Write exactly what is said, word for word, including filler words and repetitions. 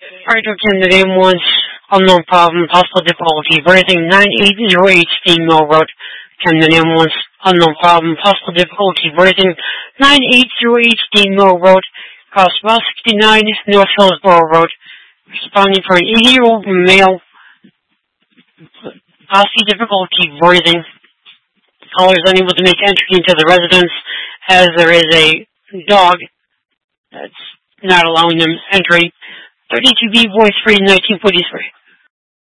Alright, okay, the name was unknown problem, possible difficulty, rating nine eight zero eight Steam Mill Road. Again, the name was unknown problem, possible difficulty, rating nine eight zero eight Steam Mill Road, cost one sixty-nine North Hillsborough Road. Responding for an eighty-year-old male, possible difficulty, rating. Caller is unable to make entry into the residence as there is a dog that's not allowing them entry. thirty-two B voice free nineteen forty-three.